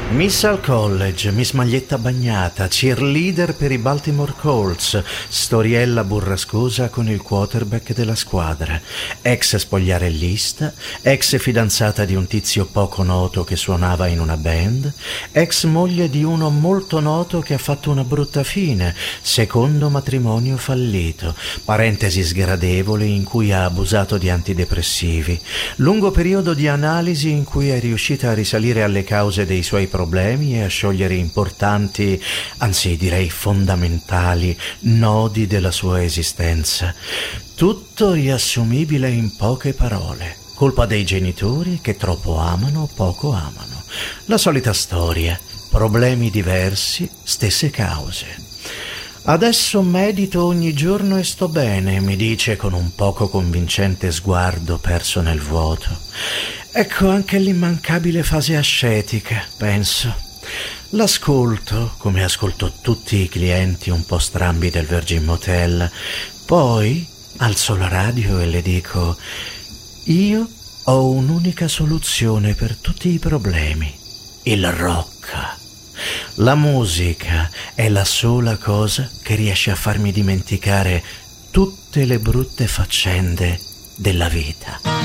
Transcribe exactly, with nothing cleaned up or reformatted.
Miss al college, Miss maglietta bagnata, cheerleader per i Baltimore Colts, storiella burrascosa con il quarterback della squadra, ex spogliarellista, ex fidanzata di un tizio poco noto che suonava in una band, ex moglie di uno molto noto che ha fatto una brutta fine, secondo matrimonio fallito, parentesi sgradevole in cui ha abusato di antidepressivi, lungo periodo di analisi in cui è riuscita a risalire alle cause dei suoi problemi e a sciogliere importanti, anzi direi fondamentali, nodi della sua esistenza. Tutto riassumibile in poche parole. Colpa dei genitori che troppo amano, poco amano. La solita storia. Problemi diversi, stesse cause. Adesso medito ogni giorno e sto bene, mi dice con un poco convincente sguardo perso nel vuoto. Ecco anche l'immancabile fase ascetica, penso. L'ascolto, come ascolto tutti i clienti un po' strambi del Virgin Motel. Poi alzo la radio e le dico: io ho un'unica soluzione per tutti i problemi. Il rock. La musica è la sola cosa che riesce a farmi dimenticare tutte le brutte faccende della vita.